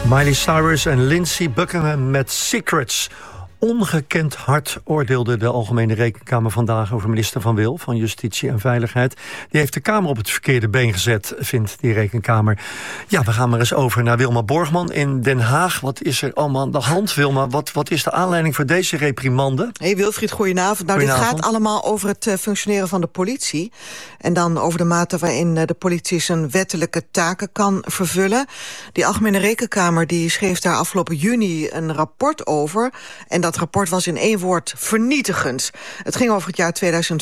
Miley Cyrus en Lindsey Buckingham met Secrets. Ongekend hard oordeelde de Algemene Rekenkamer vandaag over minister Van Wil van Justitie en Veiligheid. Die heeft de Kamer op het verkeerde been gezet, vindt die Rekenkamer. Ja, we gaan maar eens over naar Wilma Borgman in Den Haag. Wat is er allemaal aan de hand, Wilma? Wat is de aanleiding voor deze reprimande? Hey Wilfried, goedenavond. Nou, dit gaat allemaal over het functioneren van de politie. En dan over de mate waarin de politie zijn wettelijke taken kan vervullen. Die Algemene Rekenkamer die schreef daar afgelopen juni een rapport over. En dat rapport was in één woord vernietigend. Het ging over het jaar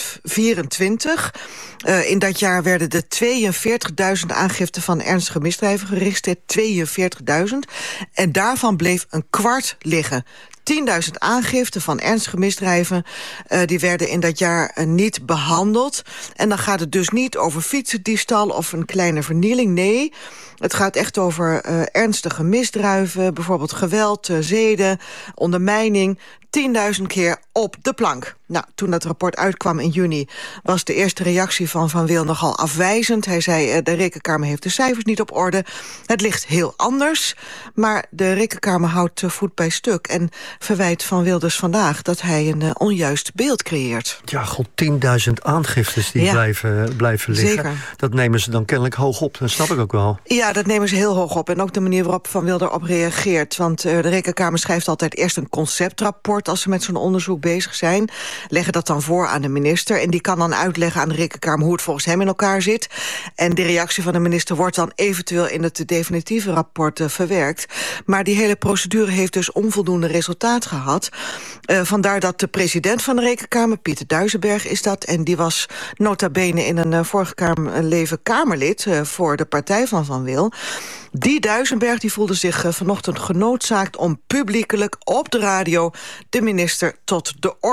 2024. In dat jaar werden er 42.000 aangiften van ernstige misdrijven geregistreerd. 42.000. En daarvan bleef een kwart liggen. 10.000 aangiften van ernstige misdrijven, die werden in dat jaar niet behandeld. En dan gaat het dus niet over fietsendiefstal of een kleine vernieling. Nee, het gaat echt over ernstige misdrijven, bijvoorbeeld geweld, zeden, ondermijning. 10.000 keer op de plank. Nou, toen dat rapport uitkwam in juni was de eerste reactie van Van Wil nogal afwijzend. Hij zei, de Rekenkamer heeft de cijfers niet op orde. Het ligt heel anders. Maar de Rekenkamer houdt voet bij stuk en verwijt Van Wil dus vandaag dat hij een onjuist beeld creëert. Ja, god, 10.000 aangiftes die blijven liggen. Zeker. Dat nemen ze dan kennelijk hoog op. Dat snap ik ook wel. Ja, dat nemen ze heel hoog op. En ook de manier waarop Van Wil erop reageert. Want de Rekenkamer schrijft altijd eerst een conceptrapport als ze met zo'n onderzoek bezig zijn. Leggen dat dan voor aan de minister. En die kan dan uitleggen aan de Rekenkamer hoe het volgens hem in elkaar zit. En de reactie van de minister wordt dan eventueel in het definitieve rapport verwerkt. Maar die hele procedure heeft dus onvoldoende resultaat gehad. Vandaar dat de president van de Rekenkamer, Pieter Duisenberg is dat, en die was nota bene in een vorige leven Kamerlid voor de partij van Van Wil. Die Duisenberg die voelde zich vanochtend genoodzaakt om publiekelijk op de radio de minister tot de orde